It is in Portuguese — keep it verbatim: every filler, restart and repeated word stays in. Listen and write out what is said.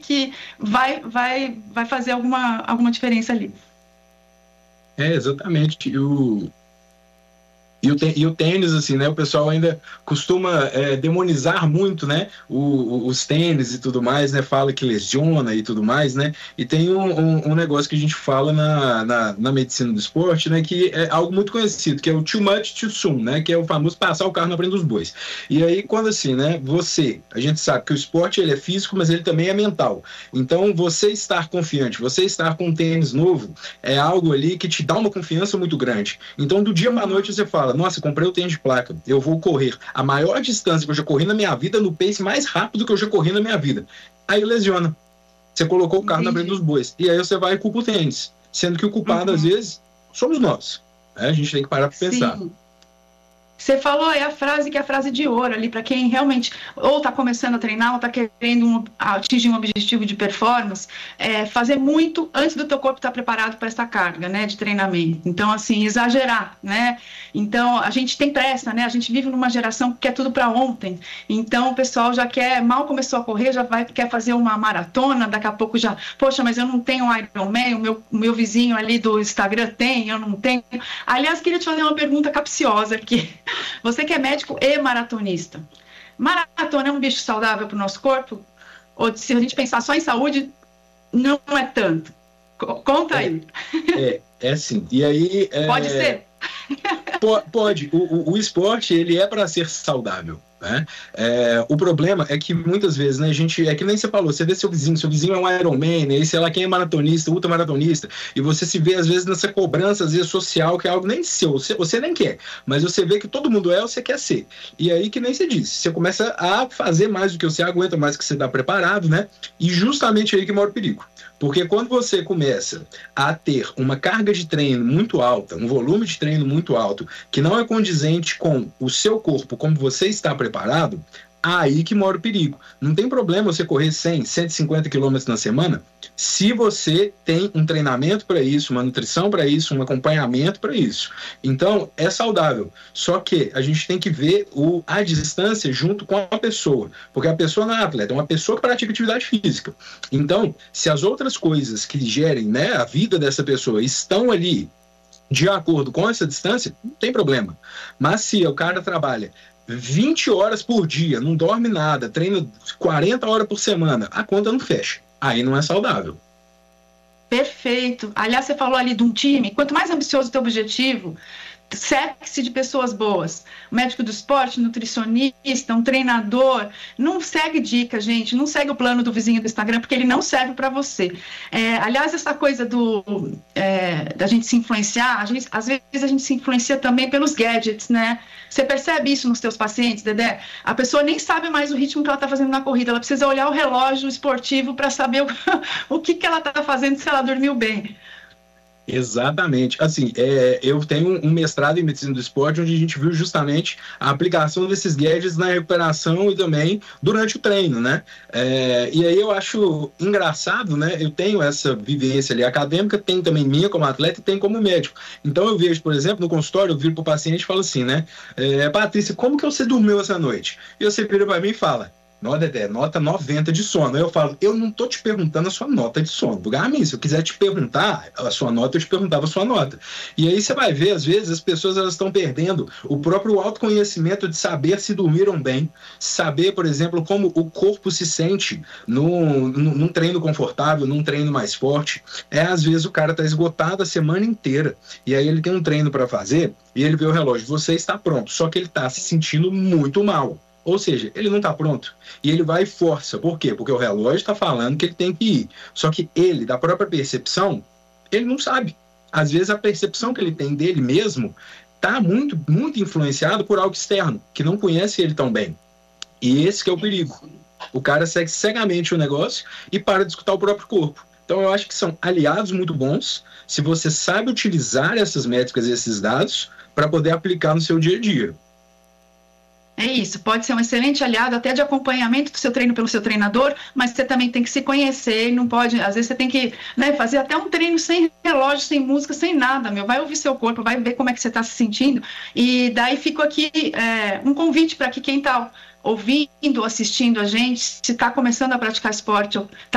que vai, vai, vai fazer alguma, alguma diferença ali. É, exatamente. O... E o, e o tênis, assim, né? O pessoal ainda costuma é, demonizar muito, né? O, o, os tênis e tudo mais, né? Fala que lesiona e tudo mais, né? E tem um, um, um negócio que a gente fala na, na, na medicina do esporte, né? Que é algo muito conhecido, que é o too much too soon, né? Que é o famoso passar o carro na frente dos bois. E aí, quando assim, né? Você, a gente sabe que o esporte ele é físico, mas ele também é mental. Então, você estar confiante, você estar com um tênis novo, é algo ali que te dá uma confiança muito grande. Então, do dia para a noite, você fala: nossa, comprei o tênis de placa, eu vou correr a maior distância que eu já corri na minha vida no pace mais rápido que eu já corri na minha vida. Aí lesiona. Você colocou o carro Entendi. na frente dos bois. E aí você vai e culpa o tênis. Sendo que o culpado, uhum. às vezes, somos nós. Né? A gente tem que parar para pensar. Sim. Você falou, é a frase que é a frase de ouro ali, para quem realmente ou está começando a treinar, ou está querendo um, atingir um objetivo de performance, é fazer muito antes do teu corpo estar preparado para essa carga, né, de treinamento. Então, assim, exagerar, né? Então, a gente tem pressa, né? A gente vive numa geração que quer tudo para ontem. Então, o pessoal já quer, mal começou a correr, já vai, quer fazer uma maratona, daqui a pouco já, poxa, mas eu não tenho um Ironman, o meu, o meu vizinho ali do Instagram tem, eu não tenho. Aliás, queria te fazer uma pergunta capciosa aqui. Você que é médico e maratonista, maratona é um bicho saudável para o nosso corpo? Ou se a gente pensar só em saúde, não é tanto? Conta aí. É, é, é sim. E aí... É... Pode ser? Pode. O, o, o esporte, ele é para ser saudável. Né? É, o problema é que muitas vezes, né, a gente, é que nem você falou, você vê seu vizinho, seu vizinho é um Ironman, né, e sei lá quem é maratonista, ultramaratonista, e você se vê às vezes nessa cobrança às vezes social, que é algo nem seu, você, você nem quer, mas você vê que todo mundo é, você quer ser, e aí que nem você disse, você começa a fazer mais do que você aguenta, mais do que você está preparado, né, e justamente aí que mora o perigo, porque quando você começa a ter uma carga de treino muito alta, um volume de treino muito alto, que não é condizente com o seu corpo, como você está preparado, preparado, aí que mora o perigo. Não tem problema você correr cem, cento e cinquenta quilômetros na semana, se você tem um treinamento para isso, uma nutrição para isso, um acompanhamento para isso. Então, é saudável. Só que a gente tem que ver o, a distância junto com a pessoa, porque a pessoa não é atleta, é uma pessoa que pratica atividade física. Então, se as outras coisas que gerem, né, a vida dessa pessoa estão ali de acordo com essa distância, não tem problema. Mas se o cara trabalha vinte horas por dia, não dorme nada, treina quarenta horas por semana, a conta não fecha. Aí não é saudável. Perfeito. Aliás, você falou ali de um time. Quanto mais ambicioso o teu objetivo, cerque-se de pessoas boas. Um médico do esporte, nutricionista, um treinador. Não segue dica, gente. Não segue o plano do vizinho do Instagram, porque ele não serve para você. É, aliás, essa coisa do, é, da gente se influenciar, a gente, às vezes a gente se influencia também pelos gadgets, né? Você percebe isso nos teus pacientes, Dedé? A pessoa nem sabe mais o ritmo que ela está fazendo na corrida. Ela precisa olhar o relógio esportivo para saber o, o que, que ela está fazendo, se ela dormiu bem. Exatamente. Assim, é, eu tenho um mestrado em medicina do esporte, onde a gente viu justamente a aplicação desses gadgets na recuperação e também durante o treino, né? É, e aí eu acho engraçado, né? Eu tenho essa vivência ali acadêmica, tem também minha como atleta e tem como médico. Então eu vejo, por exemplo, no consultório, eu viro para o paciente e falo assim, né? É, Patrícia, como que você dormiu essa noite? E você vira para mim e fala: Não, Dedé, nota noventa de sono. Aí eu falo, eu não tô te perguntando a sua nota de sono. Lugar a mim, se eu quiser te perguntar a sua nota, eu te perguntava a sua nota. E aí você vai ver, às vezes, as pessoas elas estão perdendo o próprio autoconhecimento de saber se dormiram bem, saber, por exemplo, como o corpo se sente num, num treino confortável, num treino mais forte. É, às vezes, o cara tá esgotado a semana inteira. E aí ele tem um treino para fazer e ele vê o relógio, você está pronto, só que ele tá se sentindo muito mal. Ou seja, ele não está pronto. E ele vai e força. Por quê? Porque o relógio está falando que ele tem que ir. Só que ele, da própria percepção, ele não sabe. Às vezes a percepção que ele tem dele mesmo está muito, muito influenciado por algo externo, que não conhece ele tão bem. E esse que é o perigo. O cara segue cegamente o negócio e para de escutar o próprio corpo. Então eu acho que são aliados muito bons se você sabe utilizar essas métricas e esses dados para poder aplicar no seu dia a dia. É isso, pode ser um excelente aliado até de acompanhamento do seu treino pelo seu treinador, mas você também tem que se conhecer, não pode, às vezes você tem que, né, fazer até um treino sem relógio, sem música, sem nada, meu, vai ouvir seu corpo, vai ver como é que você está se sentindo, e daí fica aqui é, um convite para que quem está ouvindo, assistindo a gente, se está começando a praticar esporte, ou está